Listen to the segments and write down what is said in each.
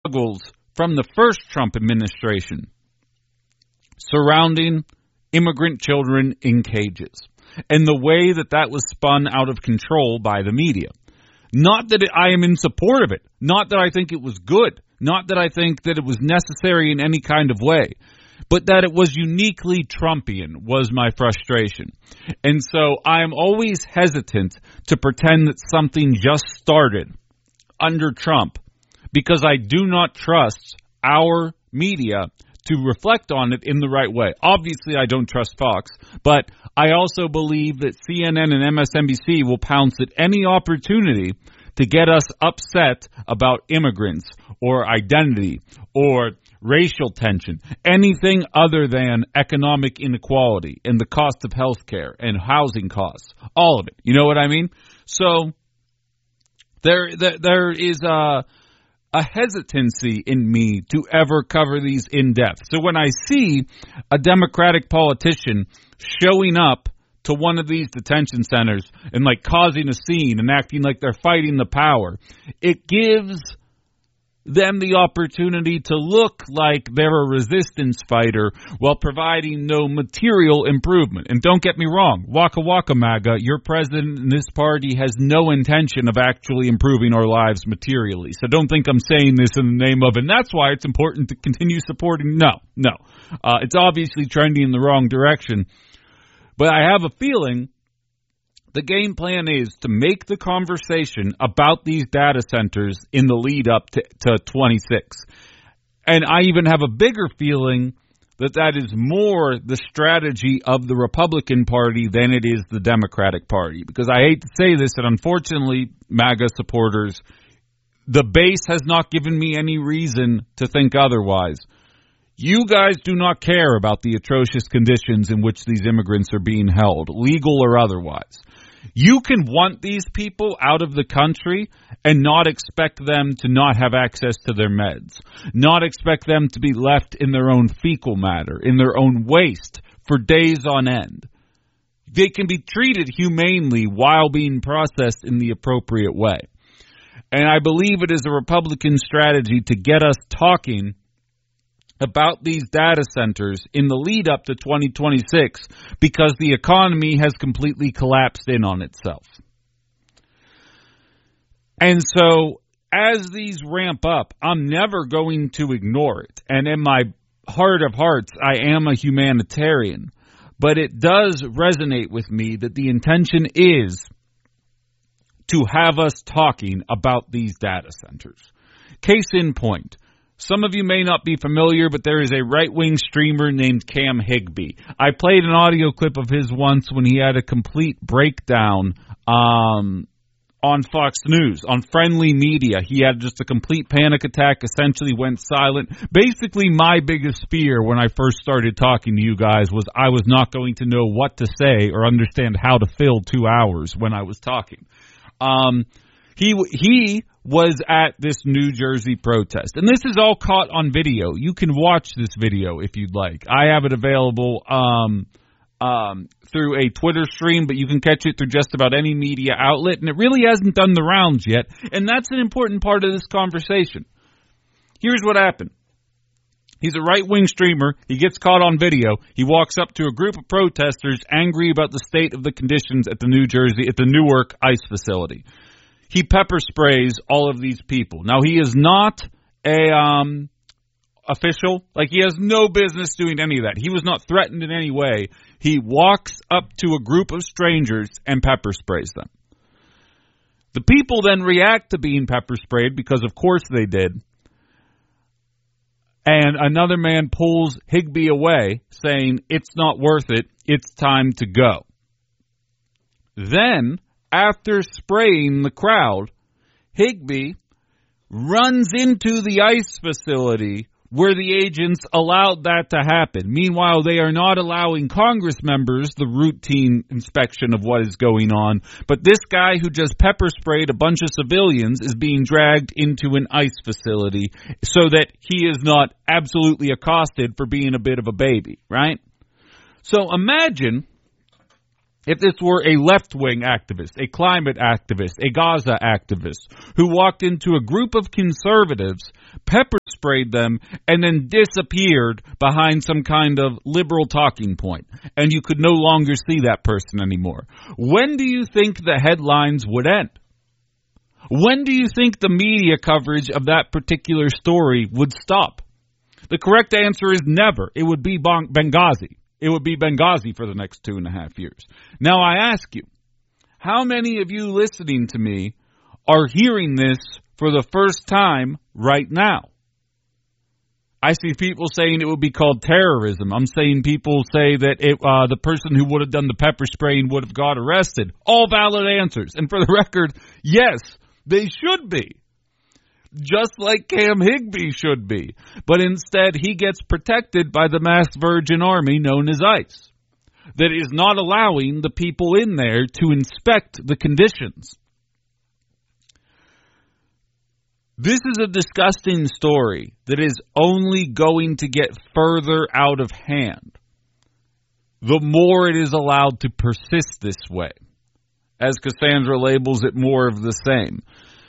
struggles from the first Trump administration surrounding immigrant children in cages and the way that that was spun out of control by the media. Not that I am in support of it. Not that I think it was good. Not that I think that it was necessary in any kind of way. But that it was uniquely Trumpian was my frustration. And so I am always hesitant to pretend that something just started under Trump because I do not trust our media to reflect on it in the right way. Obviously, I don't trust Fox, but I also believe that CNN and MSNBC will pounce at any opportunity to get us upset about immigrants or identity or racial tension, anything other than economic inequality and the cost of health care and housing costs, all of it. You know what I mean? So there is a hesitancy in me to ever cover these in depth. So when I see a Democratic politician showing up to one of these detention centers and like causing a scene and acting like they're fighting the power, it gives them the opportunity to look like they're a resistance fighter while providing no material improvement. And don't get me wrong, Waka Waka MAGA, your president in this party has no intention of actually improving our lives materially. So don't think I'm saying this in the name of, and that's why it's important to continue supporting. No. It's obviously trending in the wrong direction. But I have a feeling the game plan is to make the conversation about these data centers in the lead up to 26. And I even have a bigger feeling that that is more the strategy of the Republican Party than it is the Democratic Party. Because I hate to say this, and unfortunately, MAGA supporters, the base has not given me any reason to think otherwise. You guys do not care about the atrocious conditions in which these immigrants are being held, legal or otherwise. You can want these people out of the country and not expect them to not have access to their meds, not expect them to be left in their own fecal matter, in their own waste for days on end. They can be treated humanely while being processed in the appropriate way. And I believe it is a Republican strategy to get us talking about these data centers in the lead up to 2026 because the economy has completely collapsed in on itself. And so as these ramp up, I'm never going to ignore it. And in my heart of hearts, I am a humanitarian. But it does resonate with me that the intention is to have us talking about these data centers. Case in point. Some of you may not be familiar, but there is a right-wing streamer named Cam Higbee. I played an audio clip of his once when he had a complete breakdown on Fox News, on friendly media. He had just a complete panic attack, essentially went silent. Basically, my biggest fear when I first started talking to you guys was I was not going to know what to say or understand how to fill 2 hours when I was talking. He was at this New Jersey protest. And this is all caught on video. You can watch this video if you'd like. I have it available through a Twitter stream, but you can catch it through just about any media outlet. And it really hasn't done the rounds yet. And that's an important part of this conversation. Here's what happened. He's a right-wing streamer. He gets caught on video. He walks up to a group of protesters angry about the state of the conditions at the Newark ICE facility. He pepper sprays all of these people. Now, he is not a official. Like, he has no business doing any of that. He was not threatened in any way. He walks up to a group of strangers and pepper sprays them. The people then react to being pepper sprayed because, of course, they did. And another man pulls Higbee away, saying, "It's not worth it. It's time to go." Then, after spraying the crowd, Higbee runs into the ICE facility where the agents allowed that to happen. Meanwhile, they are not allowing Congress members the routine inspection of what is going on. But this guy who just pepper sprayed a bunch of civilians is being dragged into an ICE facility so that he is not absolutely accosted for being a bit of a baby, right? So imagine if this were a left-wing activist, a climate activist, a Gaza activist, who walked into a group of conservatives, pepper sprayed them, and then disappeared behind some kind of liberal talking point, and you could no longer see that person anymore. When do you think the headlines would end? When do you think the media coverage of that particular story would stop? The correct answer is never. It would be Benghazi. It would be Benghazi for the next 2.5 years. Now I ask you, how many of you listening to me are hearing this for the first time right now? I see people saying it would be called terrorism. I'm saying people say that the person who would have done the pepper spraying would have got arrested. All valid answers. And for the record, yes, they should be. Just like Cam Higbee should be. But instead, he gets protected by the masked Virgin Army known as ICE, that is not allowing the people in there to inspect the conditions. This is a disgusting story that is only going to get further out of hand the more it is allowed to persist this way, as Cassandra labels it, more of the same.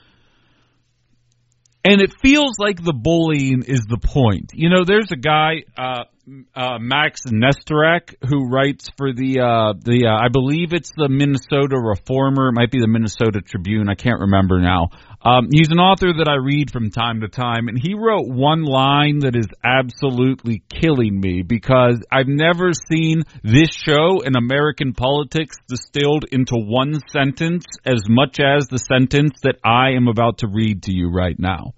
And it feels like the bullying is the point. You know, there's a guy, Max Nestorak, who writes for I believe it's the Minnesota Reformer. It might be the Minnesota Tribune. I can't remember now. He's an author that I read from time to time, and he wrote one line that is absolutely killing me because I've never seen this show in American politics distilled into one sentence as much as the sentence that I am about to read to you right now.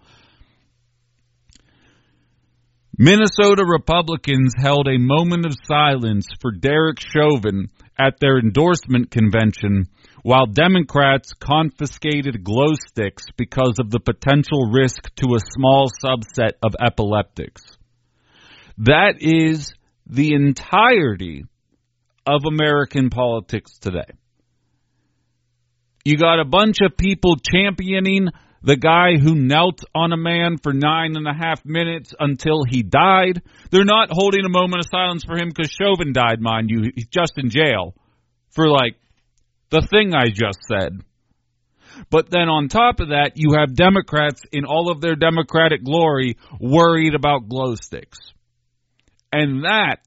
Minnesota Republicans held a moment of silence for Derek Chauvin at their endorsement convention, while Democrats confiscated glow sticks because of the potential risk to a small subset of epileptics. That is the entirety of American politics today. You got a bunch of people championing the guy who knelt on a man for 9.5 minutes until he died. They're not holding a moment of silence for him because Chauvin died, mind you. He's just in jail for, the thing I just said. But then on top of that, you have Democrats in all of their Democratic glory worried about glow sticks. And that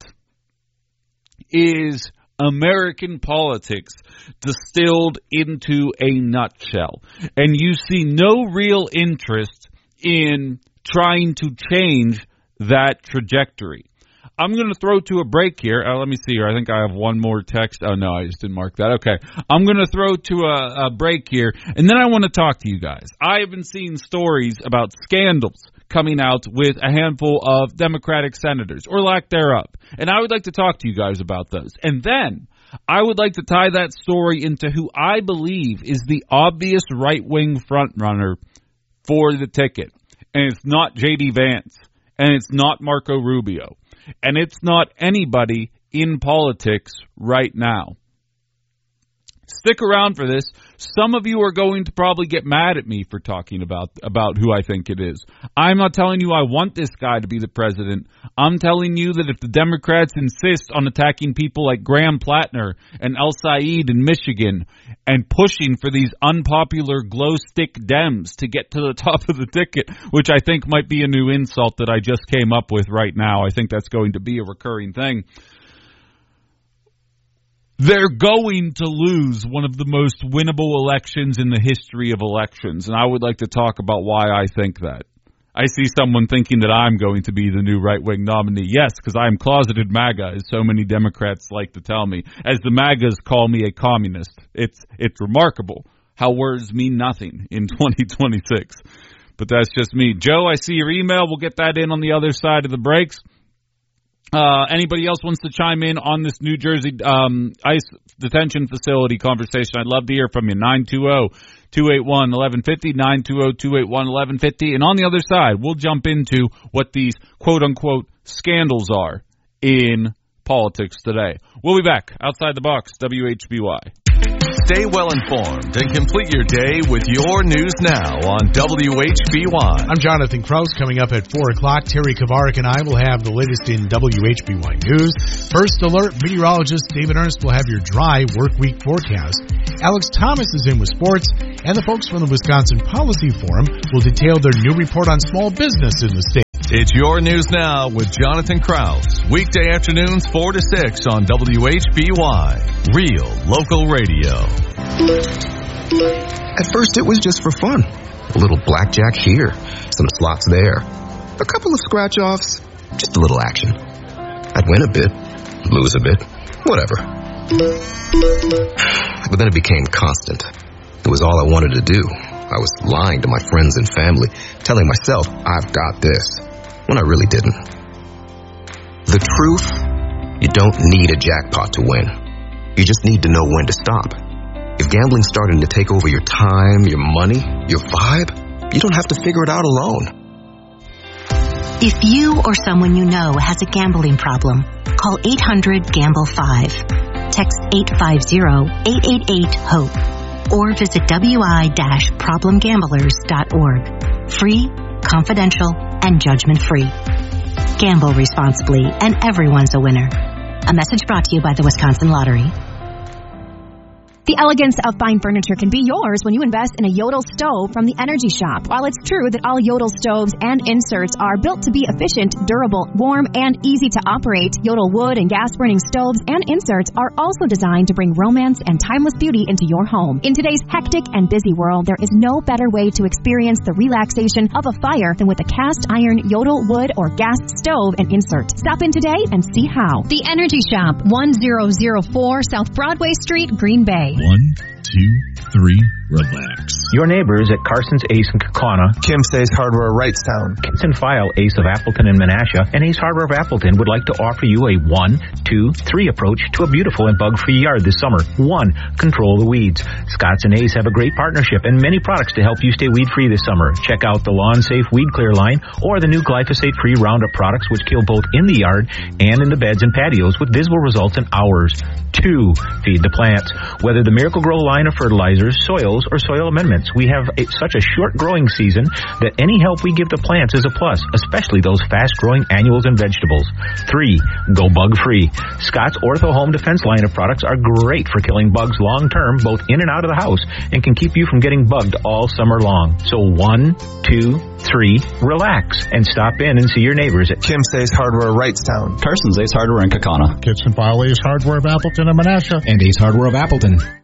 is American politics distilled into a nutshell. And you see no real interest in trying to change that trajectory. I'm going to throw to a break here. Let me see here. I think I have one more text. Oh, no, I just didn't mark that. Okay. I'm going to throw to a break here, and then I want to talk to you guys. I have been seeing stories about scandals coming out with a handful of Democratic senators, or lack thereof. And I would like to talk to you guys about those. And then I would like to tie that story into who I believe is the obvious right-wing frontrunner for the ticket. And it's not J.D. Vance. And it's not Marco Rubio. And it's not anybody in politics right now. Stick around for this. Some of you are going to probably get mad at me for talking about who I think it is. I'm not telling you I want this guy to be the president. I'm telling you that if the Democrats insist on attacking people like Graham Plattner and El Said in Michigan and pushing for these unpopular glow stick Dems to get to the top of the ticket, which I think might be a new insult that I just came up with right now. I think that's going to be a recurring thing. They're going to lose one of the most winnable elections in the history of elections, and I would like to talk about why I think that. I see someone thinking that I'm going to be the new right-wing nominee. Yes, because I am closeted MAGA, as so many Democrats like to tell me, as the MAGAs call me a communist. It's remarkable how words mean nothing in 2026. But that's just me. Joe, I see your email. We'll get that in on the other side of the breaks. Anybody else wants to chime in on this New Jersey ICE detention facility conversation? I'd love to hear from you. 920-281-1150, 920-281-1150. And on the other side, we'll jump into what these quote-unquote scandals are in politics today. We'll be back. Outside the Box, WHBY. Stay well informed and complete your day with your News Now on WHBY. I'm Jonathan Krause. Coming up at 4 o'clock, Terry Kavarik and I will have the latest in WHBY News. First alert, meteorologist David Ernst will have your dry work week forecast. Alex Thomas is in with sports, and the folks from the Wisconsin Policy Forum will detail their new report on small business in the state. It's your News Now with Jonathan Krause. Weekday afternoons 4 to 6 on WHBY. Real local radio. At first it was just for fun. A little blackjack here, some slots there, a couple of scratch-offs, just a little action. I'd win a bit, lose a bit, whatever. But then it became constant. It was all I wanted to do. I was lying to my friends and family, telling myself, I've got this, when I really didn't. The truth, you don't need a jackpot to win. You just need to know when to stop. If gambling's starting to take over your time, your money, your vibe, you don't have to figure it out alone. If you or someone you know has a gambling problem, call 800-GAMBLE-5. Text 850-888-HOPE. Or visit wi-problemgamblers.org. Free, confidential, and judgment-free. Gamble responsibly, and everyone's a winner. A message brought to you by the Wisconsin Lottery. The elegance of fine furniture can be yours when you invest in a Yodel stove from the Energy Shop. While it's true that all Yodel stoves and inserts are built to be efficient, durable, warm, and easy to operate, Yodel wood and gas-burning stoves and inserts are also designed to bring romance and timeless beauty into your home. In today's hectic and busy world, there is no better way to experience the relaxation of a fire than with a cast-iron Yodel wood or gas stove and insert. Stop in today and see how. The Energy Shop, 1004 South Broadway Street, Green Bay. 1, 2, 3, relax. Your neighbors at Carson's Ace in Kaukauna, Kim Say's Hardware Wrightstown, Kitson File Ace of Appleton and Menasha, and Ace Hardware of Appleton would like to offer you a 1, 2, 3 approach to a beautiful and bug-free yard this summer. 1. Control the weeds. Scotts and Ace have a great partnership and many products to help you stay weed-free this summer. Check out the Lawn Safe Weed Clear line or the new glyphosate-free Roundup products which kill both in the yard and in the beds and patios with visible results in hours. 2. Feed the plants. Whether the Miracle-Gro line of fertilizers, soils, or soil amendments, we have such a short growing season that any help we give to plants is a plus, especially those fast-growing annuals and vegetables. 3. Go bug-free. Scott's Ortho Home Defense line of products are great for killing bugs long-term, both in and out of the house, and can keep you from getting bugged all summer long. So 1, 2, 3, relax, and stop in and see your neighbors at Kim Say's Hardware Wrightstown, Carson's Ace Hardware in Kaukauna, Kitson File Ace Hardware of Appleton and Menasha, and Ace Hardware of Appleton.